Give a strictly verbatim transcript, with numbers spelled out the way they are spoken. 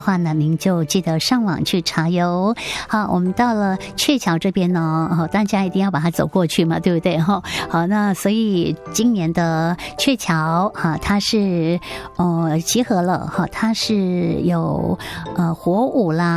话呢，您就记得上网去查哟。好，我们到了鹊桥这边呢，大家一定要把它走过去嘛，对不对？哈，好，那所以今年的鹊桥哈，它是呃集合了哈，它是有呃火舞啦。